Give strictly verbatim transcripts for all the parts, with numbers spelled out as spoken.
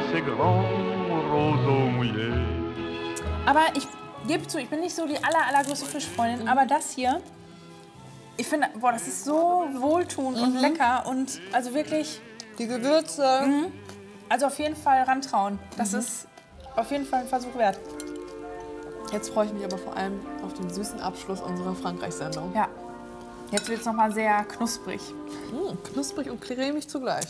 ces grands roseaux mouillés. Aber ich gebe zu, ich bin nicht so die aller, allergrößte Fischfreundin, aber das hier, ich finde, boah, das ist so wohltuend mhm. und lecker und also wirklich... Die Gewürze. Mhm. Also auf jeden Fall rantrauen. Das mhm. ist auf jeden Fall ein Versuch wert. Jetzt freue ich mich aber vor allem auf den süßen Abschluss unserer Frankreich-Sendung. Ja. Jetzt wird es noch mal sehr knusprig. Mmh, knusprig und cremig zugleich.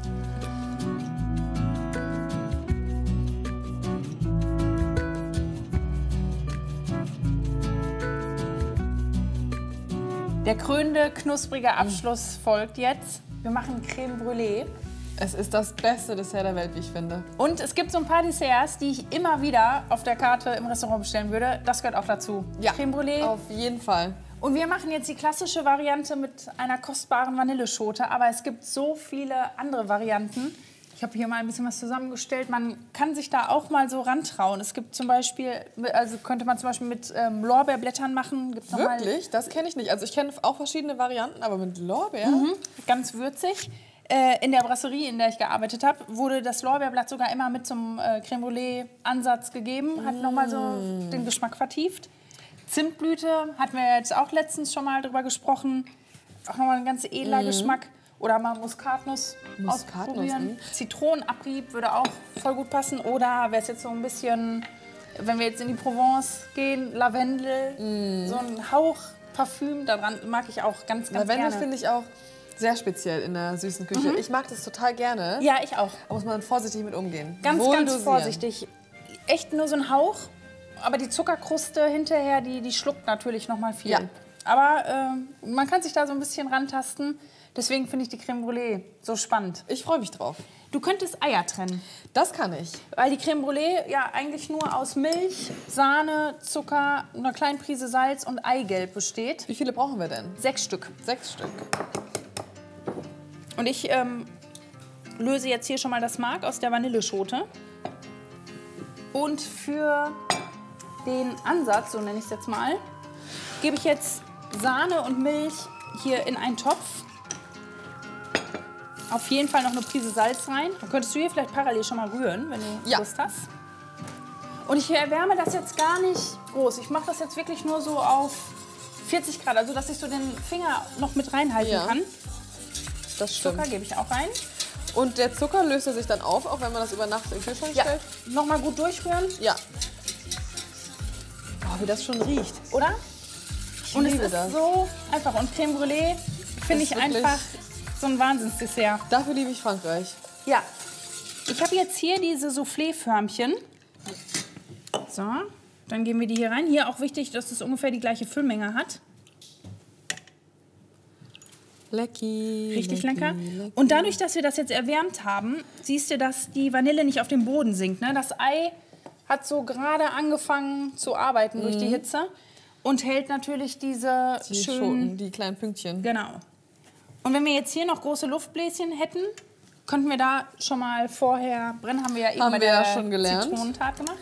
Der krönende, knusprige Abschluss mmh. folgt jetzt. Wir machen Crème Brûlée. Es ist das beste Dessert der Welt, wie ich finde. Und es gibt so ein paar Desserts, die ich immer wieder auf der Karte im Restaurant bestellen würde. Das gehört auch dazu. Ja, Crème Brûlée. Auf jeden Fall. Und wir machen jetzt die klassische Variante mit einer kostbaren Vanilleschote. Aber es gibt so viele andere Varianten. Ich habe hier mal ein bisschen was zusammengestellt. Man kann sich da auch mal so rantrauen. Es gibt zum Beispiel, also könnte man zum Beispiel mit ähm, Lorbeerblättern machen. Gibt's noch Wirklich? Mal, das kenne ich nicht. Also ich kenne auch verschiedene Varianten, aber mit Lorbeer? Mhm, ganz würzig. In der Brasserie, in der ich gearbeitet habe, wurde das Lorbeerblatt sogar immer mit zum äh, Crème Brûlée-Ansatz gegeben. Hat mm. nochmal so den Geschmack vertieft. Zimtblüte hatten wir jetzt auch letztens schon mal drüber gesprochen. Auch nochmal ein ganz edler mm. Geschmack. Oder mal Muskatnuss, Muskatnuss ausprobieren. Mm. Zitronenabrieb würde auch voll gut passen. Oder wäre es jetzt so ein bisschen, wenn wir jetzt in die Provence gehen, Lavendel, mm. so ein Hauch Parfüm, daran mag ich auch ganz, ganz Lavendel gerne. finde ich auch sehr speziell in der süßen Küche. Mhm. Ich mag das total gerne. Ja, ich auch. Da muss man vorsichtig mit umgehen. Ganz, Wohl ganz dosieren. vorsichtig. Echt nur so ein Hauch. Aber die Zuckerkruste hinterher, die, die schluckt natürlich noch mal viel. Ja. Aber äh, man kann sich da so ein bisschen rantasten. Deswegen finde ich die Crème Brûlée so spannend. Ich freue mich drauf. Du könntest Eier trennen. Das kann ich. Weil die Crème Brûlée ja eigentlich nur aus Milch, Sahne, Zucker, einer kleinen Prise Salz und Eigelb besteht. Wie viele brauchen wir denn? Sechs Stück. Sechs Stück. Und ich ähm, löse jetzt hier schon mal das Mark aus der Vanilleschote. Und für den Ansatz, so nenne ich es jetzt mal, gebe ich jetzt Sahne und Milch hier in einen Topf. Auf jeden Fall noch eine Prise Salz rein. Dann könntest du hier vielleicht parallel schon mal rühren, wenn du ja. Lust hast. Und ich erwärme das jetzt gar nicht groß. Ich mache das jetzt wirklich nur so auf vierzig Grad, also dass ich so den Finger noch mit reinhalten ja. kann. Das stimmt. Zucker gebe ich auch rein. Und der Zucker löst er sich dann auf, auch wenn man das über Nacht in den Kühlschrank ja. stellt? Nochmal gut durchrühren. Ja. Oh, wie das schon riecht. Oder? Ich und liebe es ist das. so einfach. Und Crème Brûlée finde ich einfach so ein Wahnsinnsdessert. Dafür liebe ich Frankreich. Ja. Ich habe jetzt hier diese Soufflé-Förmchen. So, dann geben wir die hier rein. Hier auch wichtig, dass es ungefähr die gleiche Füllmenge hat. Lecki, Richtig lecki, lecker. Lecki. Und dadurch, dass wir das jetzt erwärmt haben, siehst du, dass die Vanille nicht auf den Boden sinkt. Ne? Das Ei hat so gerade angefangen zu arbeiten mhm. durch die Hitze und hält natürlich diese die schönen... Schoten, die kleinen Pünktchen. Genau. Und wenn wir jetzt hier noch große Luftbläschen hätten, könnten wir da schon mal vorher brennen. Haben wir ja eben haben bei wir der ja schon gelernt. Zitronentat gemacht.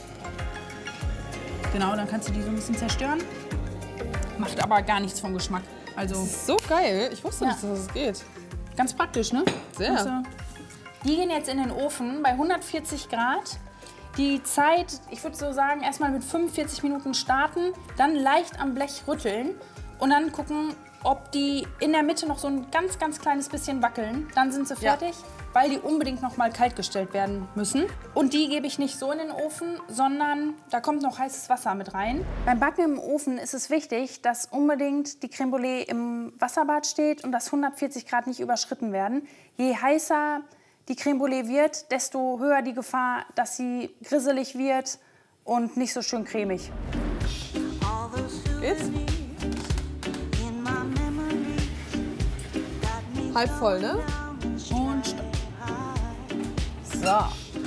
Genau, dann kannst du die so ein bisschen zerstören. Macht aber gar nichts vom Geschmack. Also, das ist so geil. Ich wusste ja. nicht, dass es geht. Ganz praktisch, ne? Sehr. Also, die gehen jetzt in den Ofen bei hundertvierzig Grad. Die Zeit, ich würde so sagen, erstmal mit fünfundvierzig Minuten starten, dann leicht am Blech rütteln und dann gucken, ob die in der Mitte noch so ein ganz, ganz kleines bisschen wackeln. Dann sind sie fertig, ja. weil die unbedingt noch mal kalt gestellt werden müssen. Und die gebe ich nicht so in den Ofen, sondern da kommt noch heißes Wasser mit rein. Beim Backen im Ofen ist es wichtig, dass unbedingt die Crème Brûlée im Wasserbad steht und dass hundertvierzig Grad nicht überschritten werden. Je heißer die Crème Brûlée wird, desto höher die Gefahr, dass sie grisselig wird und nicht so schön cremig. Geht's? Halb voll, ne? Und stopp. So.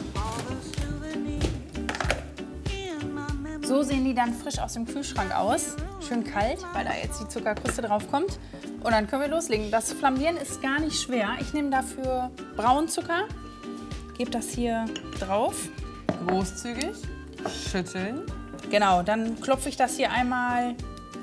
So sehen die dann frisch aus dem Kühlschrank aus. Schön kalt, weil da jetzt die Zuckerkruste drauf kommt. Und dann können wir loslegen. Das Flambieren ist gar nicht schwer. Ich nehme dafür Braunzucker, gebe das hier drauf. Großzügig schütteln. Genau, dann klopfe ich das hier einmal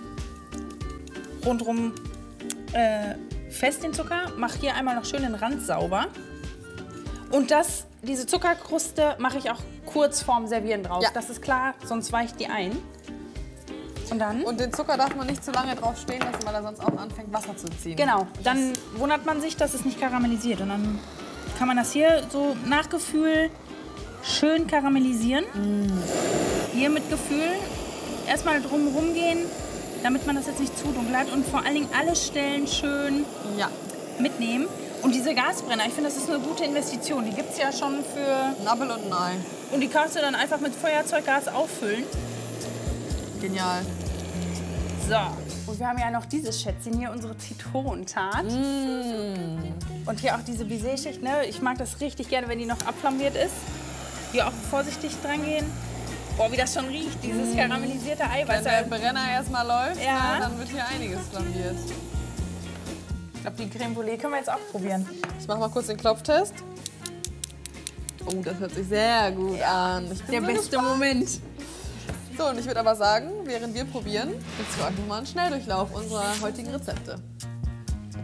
rundrum äh, fest, den Zucker. Mache hier einmal noch schön den Rand sauber. Und das diese Zuckerkruste mache ich auch kurz vorm Servieren drauf. Ja. Das ist klar, sonst weicht die ein. Und dann? Und den Zucker darf man nicht zu lange drauf stehen lassen, weil er sonst auch anfängt, Wasser zu ziehen. Genau, dann wundert man sich, dass es nicht karamellisiert. Und dann kann man das hier so nach Gefühl schön karamellisieren. Mm. Hier mit Gefühl erstmal drum rumgehen, damit man das jetzt nicht zu dunkel hat. Und vor allen Dingen alle Stellen schön Ja. mitnehmen. Und diese Gasbrenner, ich finde, das ist eine gute Investition. Die gibt es ja schon für... Ein Apfel und ein Ei. Und die kannst du dann einfach mit Feuerzeuggas auffüllen. Genial. So. Und wir haben ja noch dieses Schätzchen hier, unsere Zitronentat. Mm. Und hier auch diese Baiser-Schicht, ne? Ich mag das richtig gerne, wenn die noch abflambiert ist. Hier auch vorsichtig dran gehen. Boah, wie das schon riecht, dieses karamellisierte Eiweiß. Wenn der Brenner erstmal läuft, Ja. ne, dann wird hier einiges flambiert. Ich glaube, die Creme Brûlée können wir jetzt auch probieren. Ich mache mal kurz den Klopftest. Oh, das hört sich sehr gut an. Ich bin Der so beste gespannt. Moment. So, und ich würde aber sagen, während wir probieren, gibt es für euch nochmal einen Schnelldurchlauf unserer heutigen Rezepte.